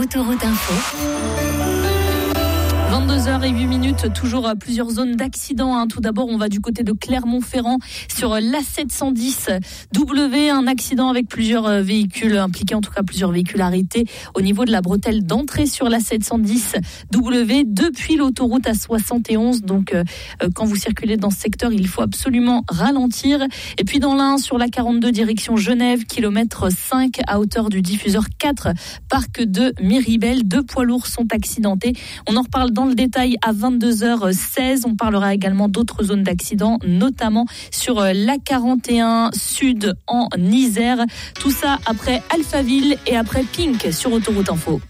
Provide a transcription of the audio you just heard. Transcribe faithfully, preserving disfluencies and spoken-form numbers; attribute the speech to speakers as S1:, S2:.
S1: Autoroute Info.
S2: vingt-deux heures huit minutes, toujours plusieurs zones d'accidents. Hein. Tout d'abord, on va du côté de Clermont-Ferrand sur l'A sept cent dix W. Un accident avec plusieurs véhicules impliqués, en tout cas plusieurs véhicules arrêtés au niveau de la bretelle d'entrée sur l'A sept cent dix W depuis l'autoroute A soixante et onze. Donc, euh, quand vous circulez dans ce secteur, il faut absolument ralentir. Et puis dans l'Ain, sur l'A quarante-deux direction Genève, kilomètre cinq à hauteur du diffuseur quatre, parc de Miribel. Deux poids lourds sont accidentés. On en reparle dans le détail à vingt-deux heures seize. On parlera également d'autres zones d'accident, notamment sur l'A quarante et un Sud en Isère. Tout ça après Alphaville et après Pink sur Autoroute Info.